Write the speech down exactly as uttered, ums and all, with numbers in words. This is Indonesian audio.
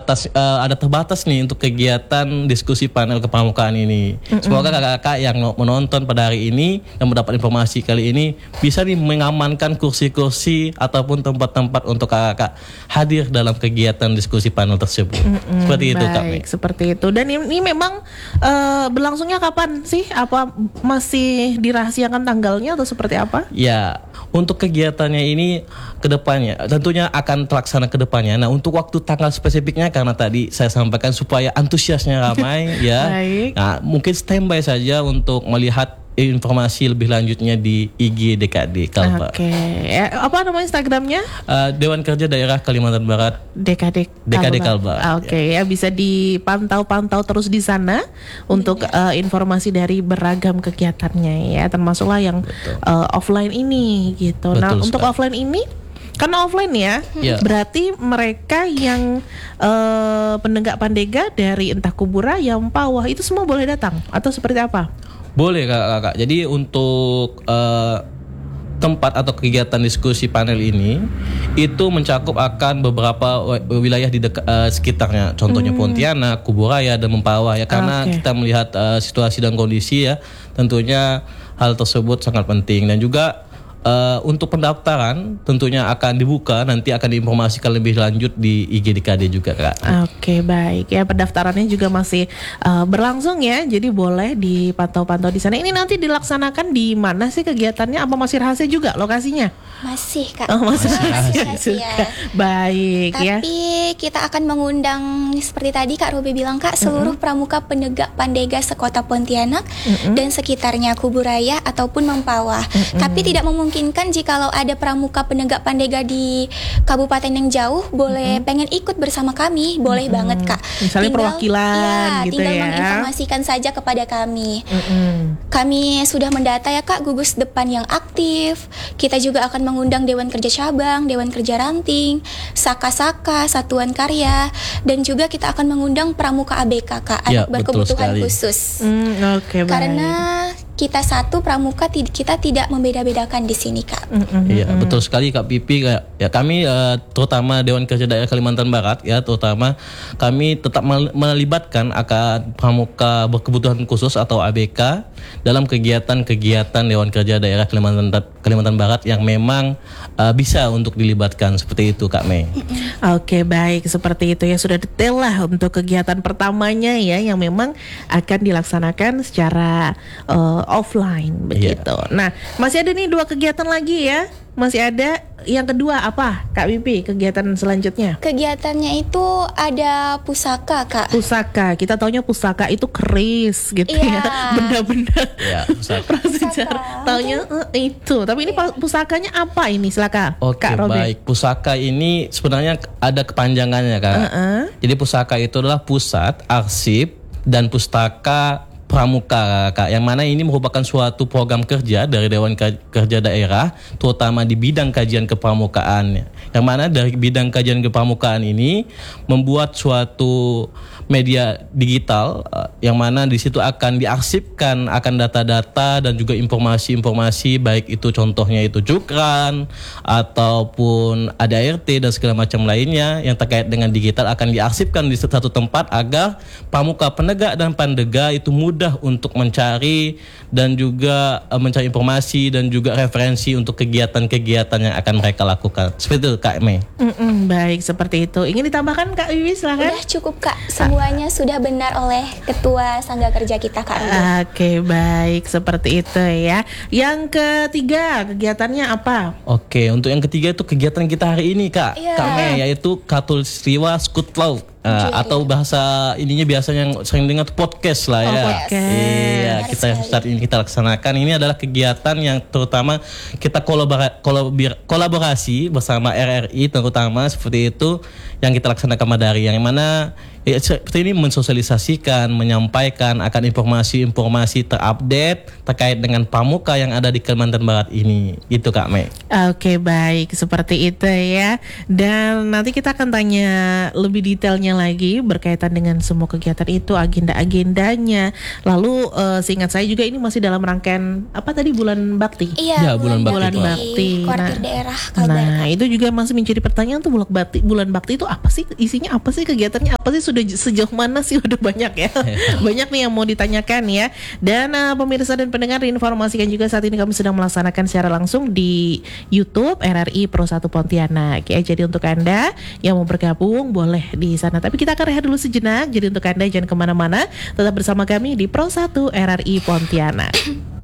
terbatas uh, ada terbatas nih untuk kegiatan diskusi panel kepramukaan ini. Mm-mm. Semoga kakak-kakak yang menonton pada hari ini dan mendapat informasi kali ini bisa nih mengamankan kursi-kursi ataupun tempat-tempat untuk kakak-kakak hadir dalam kegiatan diskusi panel tersebut. Mm-mm, seperti itu Kak. Baik, seperti itu. Dan ini memang uh, berlangsungnya kapan sih? Apa masih dirahasiakan tanggalnya atau seperti apa? Ya, untuk kegiatannya ini kedepannya tentunya akan terlaksana kedepannya. Nah, untuk waktu tanggal spesifiknya karena tadi saya sampaikan supaya antusiasnya ramai ya. Baik. Nah, mungkin standby saja untuk melihat informasi lebih lanjutnya di I G D K D Kalbar. Oke, okay. Apa nama Instagramnya? Uh, Dewan Kerja Daerah Kalimantan Barat. D K D D K D Kalbar. Oke, okay. ya. ya bisa dipantau-pantau terus di sana untuk uh, informasi dari beragam kegiatannya ya, termasuklah yang uh, offline ini gitu. Betul nah, sekali. Untuk offline ini karena offline ya, yeah. berarti mereka yang uh, pendengar Pandega dari entah Kuburaya, Mempawah itu semua boleh datang atau seperti apa? Boleh kakak-kakak. Jadi untuk uh, tempat atau kegiatan diskusi panel ini itu mencakup akan beberapa wilayah di dek- uh, sekitarnya. Contohnya hmm. Pontianak, Kuburaya dan Mempawah ya. Karena okay. kita melihat uh, situasi dan kondisi ya, tentunya hal tersebut sangat penting. Dan juga Uh, untuk pendaftaran tentunya akan dibuka, nanti akan diinformasikan lebih lanjut di I G D K D juga Kak. Oke okay, baik ya, pendaftarannya juga masih uh, berlangsung ya, jadi boleh dipantau-pantau di sana. Ini nanti dilaksanakan di mana sih kegiatannya? Apa masih rahasia juga lokasinya? Masih Kak. Oh, masih, masih rahasia. rahasia. Baik Tapi ya. Tapi kita akan mengundang seperti tadi Kak Robi bilang Kak, seluruh mm-hmm. pramuka penegak Pandega sekota Pontianak mm-hmm. dan sekitarnya Kuburaya ataupun Mempawah. Mm-hmm. Tapi tidak memungkinkan jikalau ada pramuka penegak Pandega di kabupaten yang jauh boleh mm-hmm. pengen ikut bersama kami, boleh mm-hmm. banget Kak. Misalnya tinggal, perwakilan ya, gitu tinggal ya. menginformasikan saja kepada kami. Mm-hmm. Kami sudah mendata ya Kak gugus depan yang aktif. Kita juga akan mengundang Dewan Kerja Cabang, Dewan Kerja Ranting, Saka-Saka, Satuan Karya, dan juga kita akan mengundang pramuka A B K Kak, ya, anak berkebutuhan khusus. Mm, okay, Karena kita satu pramuka kita tidak membeda-bedakan di sini Kak. Iya mm-hmm. betul sekali Kak Pipi. Ya kami uh, terutama Dewan Kerja Daerah Kalimantan Barat ya, terutama kami tetap melibatkan akan pramuka berkebutuhan khusus atau A B K dalam kegiatan-kegiatan Dewan Kerja Daerah Kalimantan Kalimantan Barat yang memang uh, bisa untuk dilibatkan seperti itu Kak Mei. Oke baik, seperti itu ya, sudah detail lah untuk kegiatan pertamanya ya yang memang akan dilaksanakan secara uh, offline begitu. Yeah. Nah, masih ada nih dua kegiatan lagi ya. Masih ada yang kedua apa Kak Pipi kegiatan selanjutnya? Kegiatannya itu ada pusaka Kak. Pusaka, kita taunya pusaka itu keris gitu yeah. ya, benda-benda. Iya, pusaka. Prasejarah. Taunya uh, itu. Tapi ini yeah. pusakanya apa ini? Silakan. Oke, Kak Robin. Baik. Pusaka ini sebenarnya ada kepanjangannya Kak. Uh-uh. Jadi pusaka itu adalah pusat arsip dan pustaka pramuka Kak, yang mana ini merupakan suatu program kerja dari Dewan Kerja Daerah terutama di bidang kajian kepramukaan, yang mana dari bidang kajian kepramukaan ini membuat suatu media digital yang mana di situ akan diarsipkan akan data-data dan juga informasi-informasi, baik itu contohnya itu cukran ataupun A D A R T dan segala macam lainnya yang terkait dengan digital akan diarsipkan di satu tempat agar pramuka penegak dan pandega itu mudah mudah untuk mencari dan juga uh, mencari informasi dan juga referensi untuk kegiatan-kegiatan yang akan mereka lakukan. Seperti itu Kak Mei. Mm-mm, baik, seperti itu. Ingin ditambahkan Kak Wiwi, silakan. Udah cukup Kak, semuanya ah. sudah benar oleh Ketua Sangga Kerja kita Kak. Oke, okay, baik, seperti itu ya. Yang ketiga kegiatannya apa? Oke, untuk yang ketiga itu kegiatan kita hari ini Kak, yeah. Kak Mei, yaitu Katulistiwa Skutlaw. Uh, atau bahasa ininya biasanya yang sering dengar podcast lah ya. Oh, podcast. Iya, kita saat ini kita laksanakan ini adalah kegiatan yang terutama kita kolabora, kolabir, kolaborasi bersama R R I terutama seperti itu yang kita laksanakan Madari, yang mana ya, seperti ini mensosialisasikan, menyampaikan akan informasi-informasi terupdate terkait dengan pramuka yang ada di Kalimantan Barat ini. Itu Kak Mei. Oke, baik, seperti itu ya. Dan nanti kita akan tanya lebih detailnya lagi berkaitan dengan semua kegiatan itu, agenda-agendanya. Lalu uh, seingat saya juga ini masih dalam rangkaian apa tadi bulan bakti. Iya, Ya, bulan bakti, bulan Pak. bakti. Kuartir Nah, daerah Kalbar. Nah, itu juga masih menjadi pertanyaan tuh bulan bakti. Bulan bakti itu apa sih? Isinya apa sih? Kegiatannya apa sih? Sudah sejauh mana sih? Udah banyak ya. Banyak nih yang mau ditanyakan ya. Dan uh, pemirsa dan pendengar diinformasikan juga saat ini kami sedang melaksanakan secara langsung di YouTube R R I Pro satu Pontianak. Ya, jadi untuk Anda yang mau bergabung boleh di sana. Tapi kita akan rehat dulu sejenak. Jadi untuk Anda jangan kemana-mana, tetap bersama kami di Pro satu R R I Pontianak.